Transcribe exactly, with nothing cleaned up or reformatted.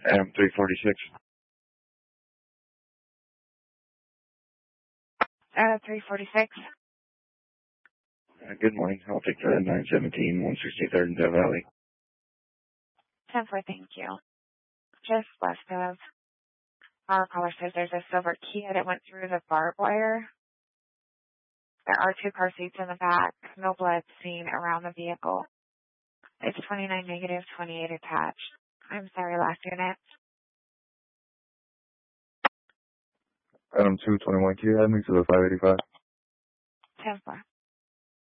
Adam three forty-six. Adam three forty-six. Uh, good morning. I'll take the nine seventeen, one sixty-third in Death Valley. ten four, thank you. Just west of our caller says there's a silver Kia that went through the barbed wire. There are two car seats in the back. No blood seen around the vehicle. It's twenty-nine negative, twenty-eight attached. I'm sorry, last unit. Adam two twenty-one Kia, head me to the five eighty-five. ten four.